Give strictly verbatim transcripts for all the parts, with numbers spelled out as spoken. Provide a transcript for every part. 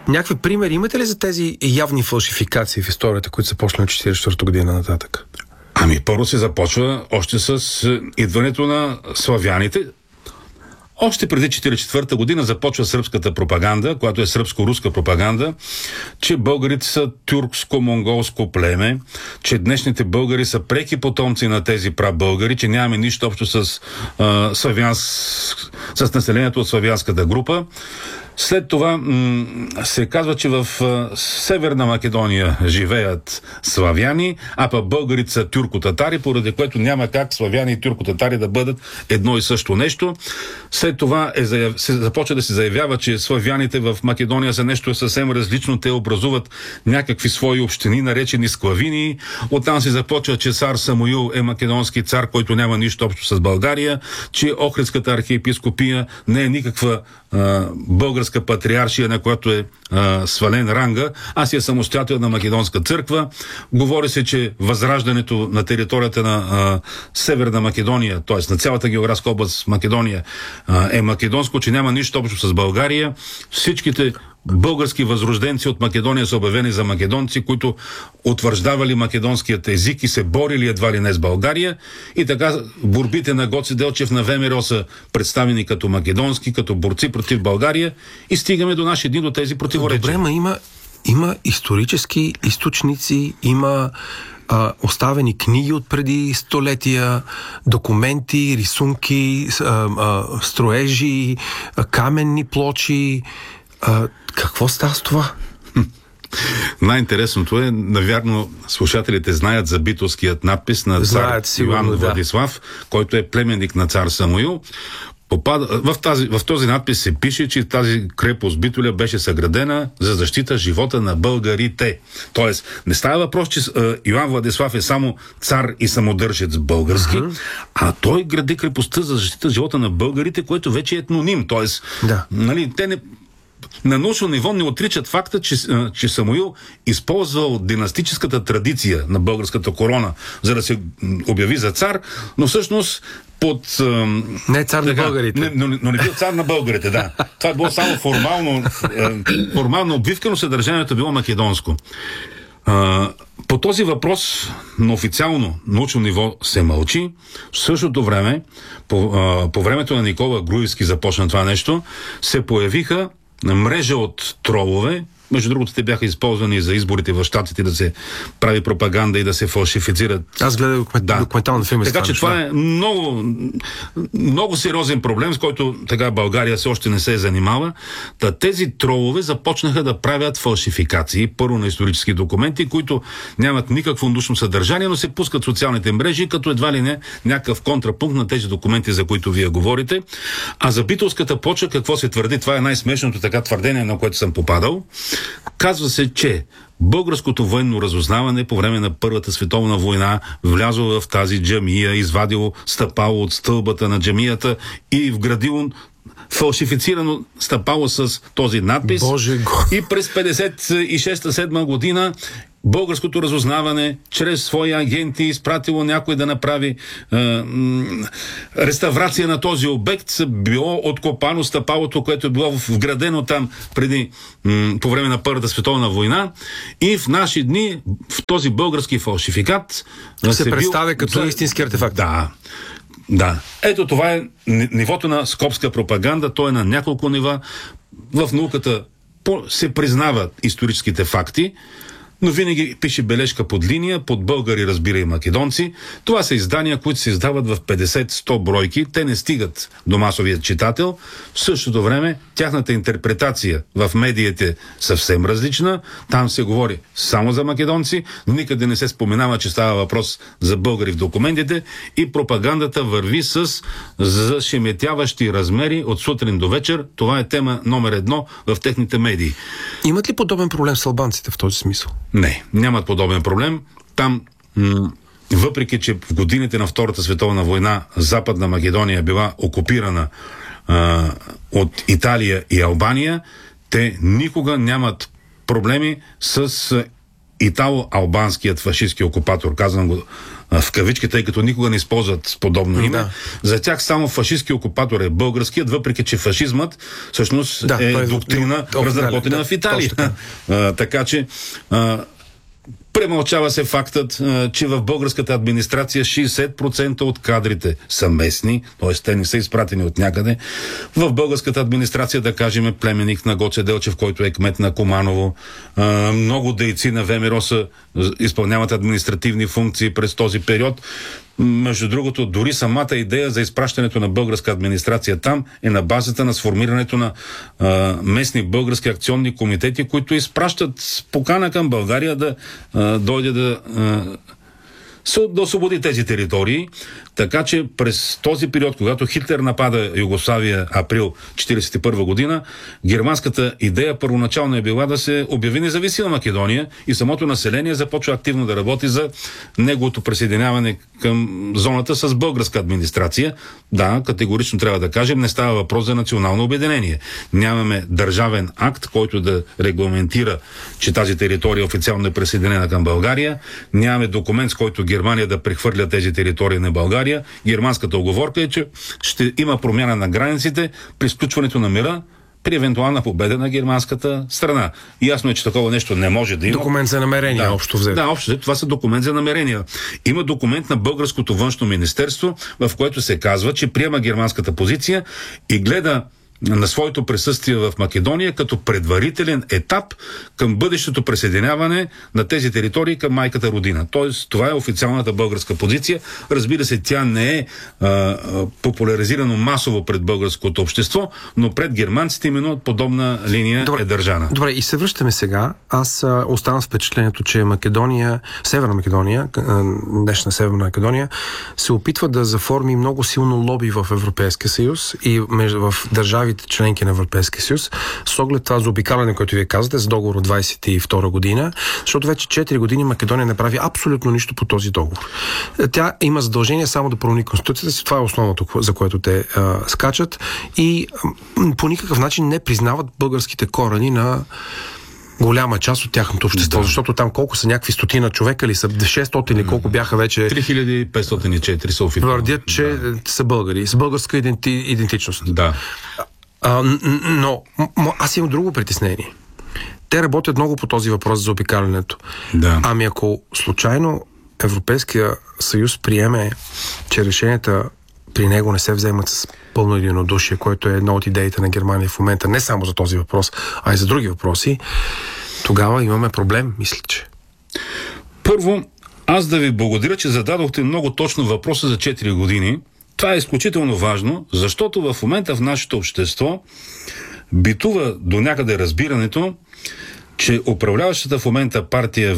Някакви примери имате ли за тези явни фалшификации в историята, които са почнали от четиридесет и четвърта година нататък? Ами първо се започва още с идването на славяните. Още преди четиридесет и четвърта година започва сръбската пропаганда, която е сръбско-руска пропаганда, че българите са тюркско-монголско племе, че днешните българи са преки потомци на тези прабългари, че нямаме нищо общо с, а, славянс... с населението от славянската група. След това м- се казва, че в а, Северна Македония живеят славяни, а пък българите са тюрко-татари, поради което няма как славяни и тюрко-татари да бъдат едно и също нещо. След това е заяв... се започва да се заявява, че славяните в Македония са нещо съвсем различно. Те образуват някакви свои общини, наречени склавини. Оттам се започва, че цар Самуил е македонски цар, който няма нищо общо с България, че Охридската архиепископия не е никаква а, българска патриаршия, на която е а, свален ранга, а си е самостоятелна македонска църква. Говори се, че възраждането на територията на а, Северна Македония, т.е. на цялата географска област Македония, а, е македонско, че няма нищо общо с България. Всичките български възрожденци от Македония са обявени за македонци, които утвърждавали македонският език и се борили едва ли не с България. И така борбите на Гоце Делчев на ВМРО са представени като македонски, като борци против България и стигаме до наши дни, до тези противоречия. Добре, ма има, има исторически източници, има а, оставени книги от преди столетия, документи, рисунки, а, а, строежи, а, каменни плочи. А, какво става с това? Най-интересното е, навярно, слушателите знаят за битовският надпис на цар знаят, сигурно, Иван Владислав, да. който е племенник на цар Самуил. Попада, в, тази, в този надпис се пише, че тази крепост Битоля беше съградена за защита живота на българите. Тоест, не става въпрос, че uh, Иван Владислав е само цар и самодържец български, uh-huh. а той гради крепостта за защита живота на българите, което вече е етноним. Тоест, да. нали, те не... На научно ниво не отричат факта, че, че Самуил използвал династическата традиция на българската корона, за да се обяви за цар, но всъщност под... Не е цар така, на българите. Не, но, но не бил цар на българите, да. Това е било само формално, формална обвивка, но съдържанието било македонско. По този въпрос на официално научно ниво се мълчи. В същото време, по, по времето на Никола Груевски започна това нещо, се появиха мрежа от тролове. Между другото, те бяха използвани за изборите в щатите да се прави пропаганда и да се фалшифицират. Аз гледах документ, да. документална филм. Така че това е много, много сериозен проблем, с който така България все още не се занимава. Та тези тролове започнаха да правят фалшификации, първо на исторически документи, които нямат никакво научно съдържание, но се пускат в социалните мрежи, като едва ли не някакъв контрапункт на тези документи, за които вие говорите. А за битолската почва какво се твърди? Това е най-смешното така твърдение, на което съм попадал. Казва се, че българското военно разузнаване по време на Първата световна война влязло в тази джамия, извадило стъпало от стълбата на джамията и вградило фалшифицирано стъпало с този надпис. Боже го. И през петдесет и шеста седма година българското разузнаване чрез свои агенти изпратило някой да направи е, м, реставрация на този обект. Било откопано стъпалото, което е било вградено там преди м, по време на Първата световна война. И в наши дни в този български фалшификат се, се представя бил, като за... истински артефакт. Да. Да. Ето това е нивото на скопска пропаганда. То е на няколко нива. В науката се признават историческите факти, но винаги пише бележка под линия, под българи, разбира и македонци. Това са издания, които се издават в петдесет-сто бройки. Те не стигат до масовия читател. В същото време тяхната интерпретация в медиите е съвсем различна. Там се говори само за македонци, но никъде не се споменава, че става въпрос за българи в документите и пропагандата върви с зашеметяващи размери от сутрин до вечер. Това е тема номер едно в техните медии. Имат ли подобен проблем с албанците в този смисъл? Не, нямат подобен проблем. Там, м- въпреки че в годините на Втората световна война Западна Македония била окупирана а, от Италия и Албания, те никога нямат проблеми с итало-албанският фашистски окупатор. Казвам го в кавички, тъй като никога не използват подобно име. Да. За тях само фашистски окупатор е българският, въпреки че фашизмът всъщност да, е доктрина, е, разработена да, в Италия. А, така че а, премълчава се фактът, че в българската администрация шейсет процента от кадрите са местни, т.е. те не са изпратени от някъде. В българската администрация, да кажем, племенник на Гоце Делчев, който е кмет на Команово, много дейци на ВМРО са изпълняват административни функции през този период. Между другото, дори самата идея за изпращането на българска администрация там е на базата на сформирането на а, местни български акционни комитети, които изпращат покана към България да а, дойде да, а, да освободи тези територии. Така че през този период, когато Хитлер напада Югославия април четиридесет и първа година, германската идея първоначално е била да се обяви независима Македония и самото население започва активно да работи за неговото присъединяване към зоната с българска администрация. Да, категорично трябва да кажем, не става въпрос за национално обединение. Нямаме държавен акт, който да регламентира, че тази територия официално е присъединена към България. Нямаме документ, с който Германия да прехвърля тези територии на България. Германската оговорка е, че ще има промяна на границите при сключването на мира при евентуална победа на германската страна. И ясно е, че такова нещо не може да има. Документ за намерения, да, общо взето. Да, общо взето, това са документ за намерения. Има документ на българското външно министерство, в което се казва, че приема германската позиция и гледа на своето присъствие в Македония като предварителен етап към бъдещото присъединяване на тези територии към майката родина. Тоест, това е официалната българска позиция. Разбира се, тя не е а, а, популяризирано масово пред българското общество, но пред германците именно подобна линия добре, е държана. Добре, и се връщаме сега. Аз а, оставам с впечатлението, че Македония, Северна Македония, днешна Северна Македония, се опитва да заформи много силно лоби в Европейския съюз и между, в държави членки на Европейския съюз, с оглед това заобикаляне, което вие казвате, с договор от двадесет и втора година, защото вече четири години Македония не прави абсолютно нищо по този договор. Тя има задължение само да промени конституцията си, това е основното, за което те а, скачат и а, по никакъв начин не признават българските корени на голяма част от тяхното общество, да. Защото там колко са някакви стотина човека ли са, шестстотин или колко бяха вече... три хиляди петстотин и четири са официално. Твърдят, че да. Са българи, с българска иденти... идентичност. Да. А, но аз имам друго притеснение. Те работят много по този въпрос за обикалянето. Да. Ами ако случайно Европейския съюз приеме, че решенията при него не се вземат с пълно единодушие, което е една от идеите на Германия в момента, не само за този въпрос, а и за други въпроси, тогава имаме проблем, мисля, че. Първо, аз да ви благодаря, че зададохте много точно въпроса за четири години. Това е изключително важно, защото в момента в нашето общество битува до някъде разбирането, че управляващата в момента партия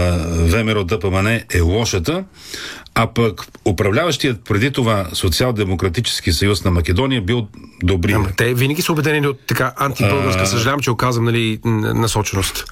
ВМРО-ДПМН е лошата, а пък управляващият преди това Социал-демократически съюз на Македония бил добрия. Ама те винаги са убедени от така антибългарска, а... съжалявам, че оказвам, нали, насоченост.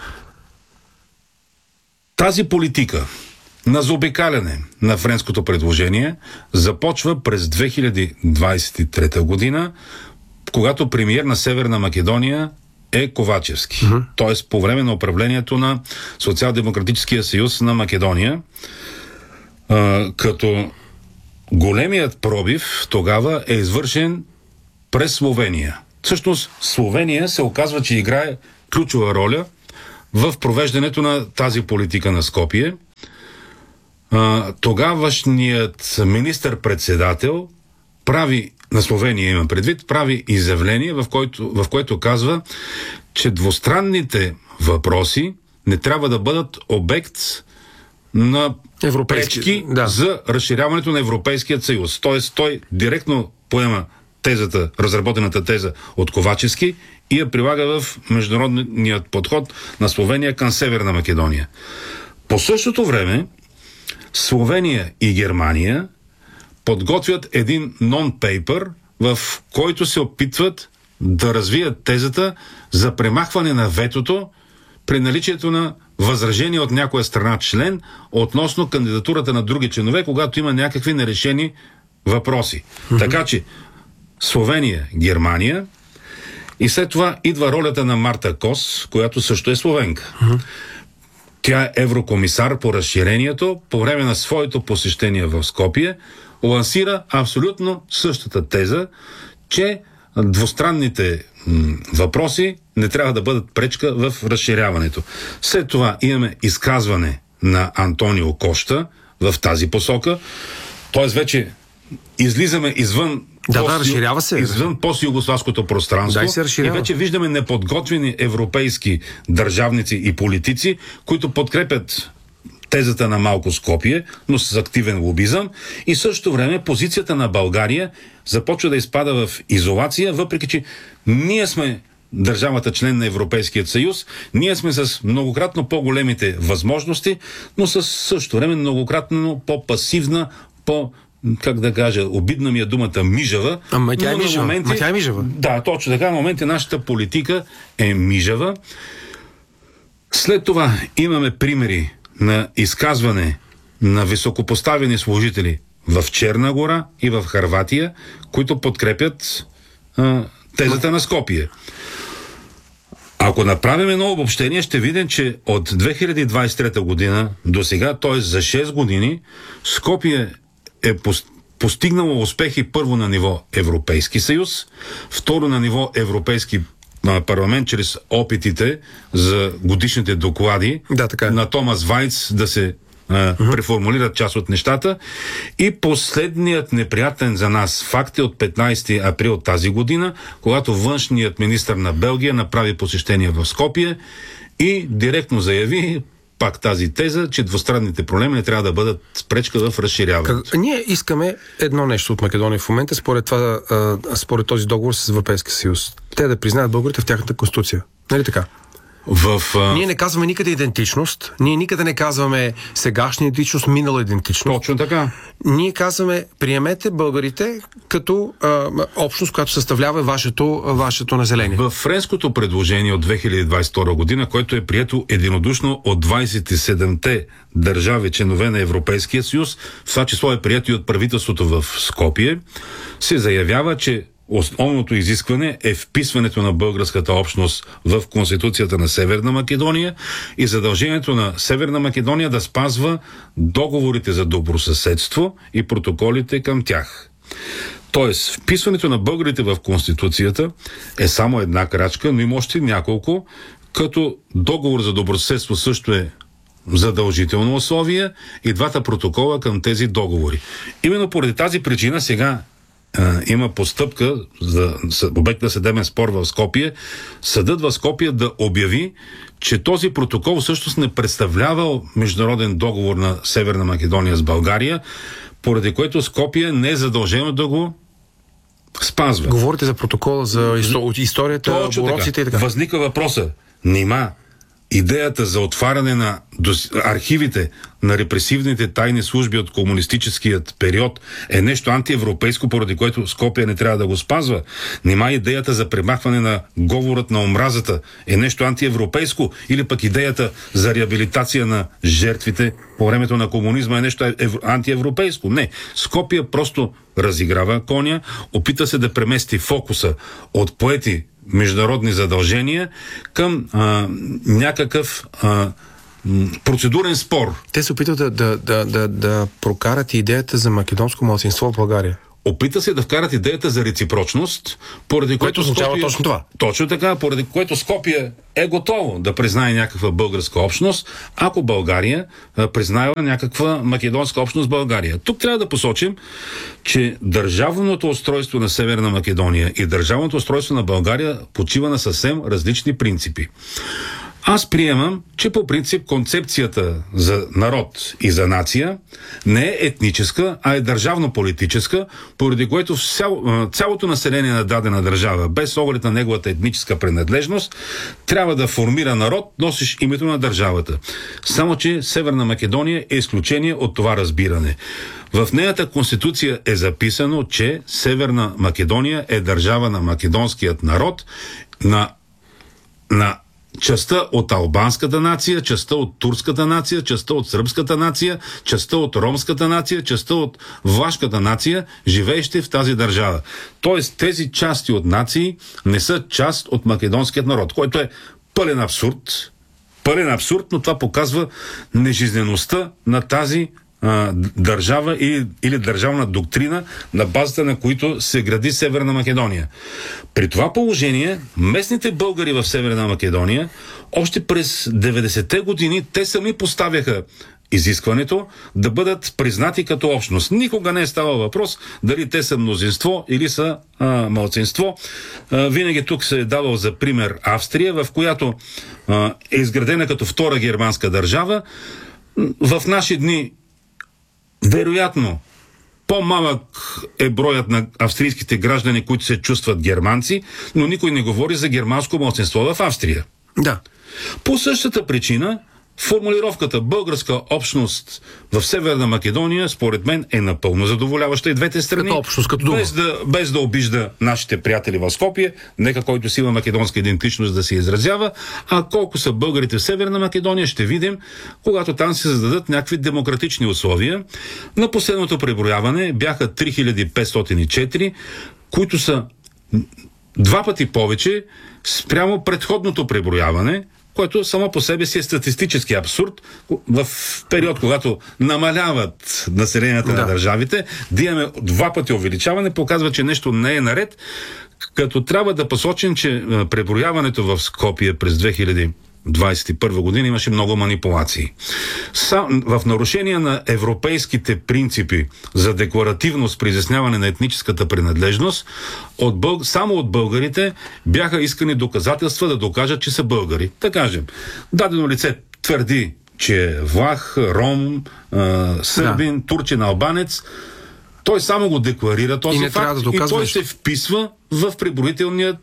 Тази политика на заобикаляне на френското предложение започва през две хиляди двадесет и трета година, когато премиер на Северна Македония е Ковачевски. Uh-huh. Тоест по време на управлението на Социал-демократическия съюз на Македония, а, като големият пробив тогава е извършен през Словения. Всъщност Словения се оказва, че играе ключова роля в провеждането на тази политика на Скопие. А, тогавашният министър-председател прави, на Словения имам предвид, прави изявление, в което, в което казва, че двустранните въпроси не трябва да бъдат обект на пречки да. за разширяването на Европейският съюз. Тоест той директно поема тезата, разработената теза от Ковачевски и я прилага в международният подход на Словения към Северна Македония. По същото време Словения и Германия подготвят един нон-пейпер, в който се опитват да развият тезата за премахване на ветото при наличието на възражение от някоя страна член относно кандидатурата на други членове, когато има някакви нерешени въпроси. Mm-hmm. Така че Словения, Германия и след това идва ролята на Марта Кос, която също е словенка. Mm-hmm. Тя е еврокомисар по разширението. По време на своето посещение в Скопие лансира абсолютно същата теза, че двустранните м- въпроси не трябва да бъдат пречка в разширяването. След това имаме изказване на Антонио Коща в тази посока. Тоест вече излизаме извън Да, пост, да, разширява се. извън постюгославското пространство Да, и се разширява. и вече виждаме неподготвени европейски държавници и политици, които подкрепят тезата на малко Скопие, но с активен лобизъм, и в същото време позицията на България започва да изпада в изолация, въпреки че ние сме държавата член на Европейският съюз, ние сме с многократно по-големите възможности, но с същото време многократно по-пасивна, по, как да кажа, обидна ми е думата мижава. Ама тя е но на мижава. моменти, Ма тя е мижава. Да, точно така. На моменти нашата политика е мижава. След това имаме примери на изказване на високопоставени служители в Черна гора и в Хърватия, които подкрепят а, тезата на Скопие. Ако направим едно обобщение, ще видим, че от две хиляди двадесет и трета година до сега, т.е. за шест години, Скопие е постигнало успехи първо на ниво Европейски съюз, второ на ниво Европейски парламент, чрез опитите за годишните доклади да, така е. на Томас Вайц да се а, uh-huh. преформулират част от нещата. И последният неприятен за нас факт е от петнадесети април тази година, когато външният министър на Белгия направи посещение в Скопие и директно заяви пак тази теза, че двустранните проблеми не трябва да бъдат спречка в разширяването. Как... Ние искаме едно нещо от Македония в момента, според, това, а, според този договор с Европейския съюз. Те да признаят българите в тяхната конституция. Нали така? В, а... Ние не казваме никъде идентичност, ние никъде не казваме сегашна идентичност, минала идентичност. Точно така. Ние казваме, приемете българите като а, общност, която съставлява вашето, вашето население. В френското предложение от две хиляди двадесет и втора година, което е прието единодушно от двадесет и седемте държави, членове на Европейския съюз, в това число е прието и от правителството в Скопие, се заявява, че основното изискване е вписването на българската общност в Конституцията на Северна Македония и задължението на Северна Македония да спазва договорите за добросъседство и протоколите към тях. Тоест, вписването на българите в Конституцията е само една крачка, но има още няколко, като договор за добросъседство също е задължително условие и двата протокола към тези договори. Именно поради тази причина сега Uh, има постъпка за обект на съдебен спор в Скопие, съдът в Скопие да обяви, че този протокол всъщност не представлявал международен договор на Северна Македония с България, поради което Скопие не е задължено да го спазва. Говорите за протокола, за историята, уроците и така. Възниква въпроса, нима идеята за отваряне на архивите на репресивните тайни служби от комунистическият период е нещо антиевропейско, поради което Скопие не трябва да го спазва. Нима идеята за премахване на говорът на омразата е нещо антиевропейско, или пък идеята за реабилитация на жертвите по времето на комунизма е нещо ев... антиевропейско. Не. Скопие просто разиграва коня, опита се да премести фокуса от поети международни задължения към а, някакъв а, процедурен спор. Те се опитват да, да, да, да, да прокарат идеята за македонско малцинство в България. Опита се да вкарат идеята за реципрочност, поради което означава Скопие... точно това. Точно така, поради което Скопие е готово да признае някаква българска общност, ако България а, признава някаква македонска общност в България. Тук трябва да посочим, че държавното устройство на Северна Македония и държавното устройство на България почива на съвсем различни принципи. Аз приемам, че по принцип концепцията за народ и за нация не е етническа, а е държавно-политическа, поради което цяло, цялото население на дадена държава, без оглед на неговата етническа принадлежност, трябва да формира народ, носиш името на държавата. Само че Северна Македония е изключение от това разбиране. В нейната конституция е записано, че Северна Македония е държава на македонският народ, на, на частта от албанската нация, частта от турската нация, частта от сръбската нация, частта от ромската нация, частта от влашката нация, живеещи в тази държава. Тоест тези части от нации не са част от македонският народ, който е пълен абсурд, пълен абсурд, но това показва нежизнеността на тази а, държава или, или държавна доктрина, на базата на които се гради Северна Македония. При това положение, местните българи в Северна Македония, още през деветдесетте години, те сами поставяха изискването да бъдат признати като общност. Никога не е ставал въпрос дали те са мнозинство или са а, малцинство. А, винаги тук се е давал за пример Австрия, в която а, е изградена като втора германска държава. В наши дни вероятно по-малък е броят на австрийските граждани, които се чувстват германци, но никой не говори за германско малцинство в Австрия. Да. По същата причина формулировката българска общност в Северна Македония, според мен, е напълно задоволяваща и двете страни. Като общност, като дума. Без да, без да обижда нашите приятели в Скопие, нека който си има македонска идентичност да се изразява, а колко са българите в Северна Македония, ще видим, когато там се създадат някакви демократични условия. На последното преброяване бяха три хиляди петстотин и четири, които са два пъти повече спрямо предходното преброяване, което само по себе си е статистически абсурд. В период, когато намаляват населението да. на държавите, да имаме два пъти увеличаване, показва, че нещо не е наред, като трябва да посочим, че преброяването в Скопие през две хиляди двадесет и първа година имаше много манипулации. Сам, в нарушение на европейските принципи за декларативност при изясняване на етническата принадлежност, от бъл... само от българите бяха искани доказателства да докажат, че са българи. Да кажем, дадено лице твърди, че е влах, ром, а, сърбин, да. турчин, албанец. Той само го декларира този и факт да и той се вписва в преброителния,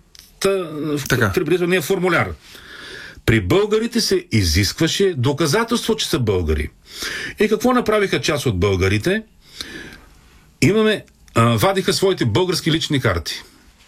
в преброителния формуляр. При българите се изискваше доказателство, че са българи. И какво направиха част от българите? Имаме, а, вадиха своите български лични карти.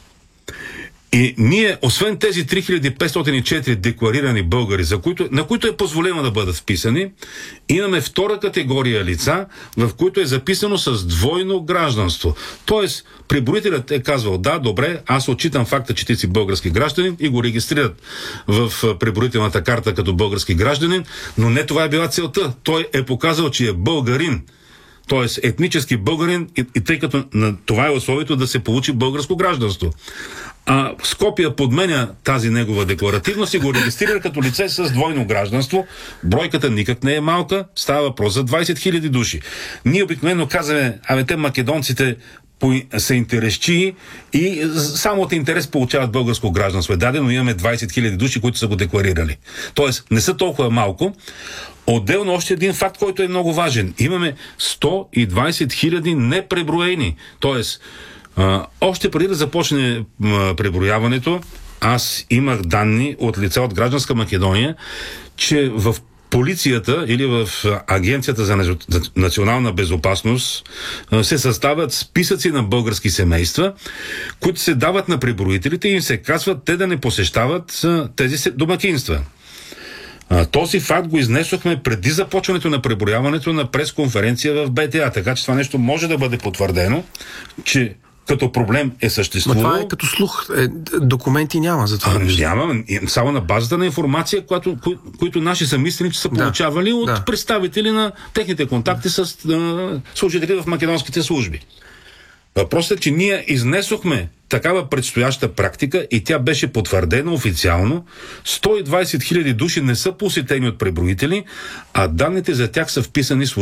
И ние, освен тези три хиляди петстотин и четири декларирани българи, за които, на които е позволено да бъдат вписани, имаме втора категория лица, в които е записано с двойно гражданство. Тоест, преброителят е казвал, да, добре, аз отчитам факта, че ти си български гражданин и го регистрират в преброителната карта като български гражданин, но не това е била целта. Той е показал, че е българин. Тоест етнически българин и, и тъй като на това е условието да се получи българско гражданство. А Скопия подменя тази негова декларативност и го регистрира като лице с двойно гражданство. Бройката никак не е малка, става въпрос за двадесет хиляди души. Ние обикновено казваме, абе те македонците са интересчии и само от интерес получават българско гражданство. Е дадено, имаме двадесет хиляди души, които са го декларирали. Тоест, не са толкова малко. Отделно още един факт, който е много важен. Имаме сто и двадесет хиляди непреброени. Тоест, а, още преди да започне а, преброяването, аз имах данни от лица от Гражданска Македония, че в полицията или в Агенцията за национална безопасност се съставят списъци на български семейства, които се дават на преброителите и им се казват те да не посещават тези домакинства. Този факт го изнесохме преди започването на преброяването на пресконференция в Б Т А, така че това нещо може да бъде потвърдено, че като проблем е съществувал. Но това е като слух. Е, документи няма за това. А, няма. Само на базата на информация, която, кои, които наши съмисленици са получавали да, от да. представители на техните контакти с а, служители в македонските служби. Въпросът е, че ние изнесохме такава предстояща практика и тя беше потвърдена официално. сто и двадесет хиляди души не са посетени от преброители, а данните за тях са вписани с